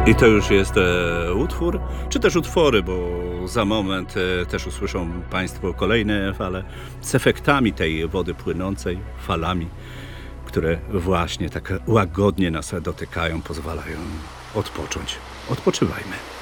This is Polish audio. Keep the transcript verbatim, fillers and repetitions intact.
I to już jest e, utwór, czy też utwory, bo za moment e, też usłyszą Państwo kolejne fale z efektami tej wody płynącej, falami, które właśnie tak łagodnie nas dotykają, pozwalają odpocząć. Odpoczywajmy.